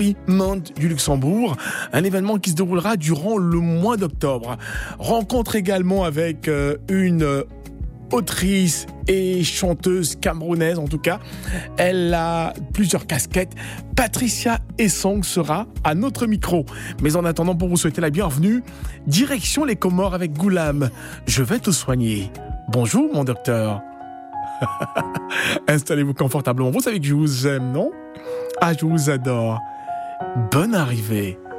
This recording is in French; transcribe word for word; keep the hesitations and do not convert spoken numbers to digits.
Monde du Luxembourg, un événement qui se déroulera durant le mois d'octobre. Rencontre également avec euh, une euh, autrice et chanteuse camerounaise, en tout cas. Elle a plusieurs casquettes. Patricia Essong sera à notre micro. Mais en attendant, pour vous souhaiter la bienvenue, direction les Comores avec Goulam. Je vais te soigner. Bonjour, mon docteur. Installez-vous confortablement. Vous savez que je vous aime, non ? Ah, je vous adore. Bonne arrivée.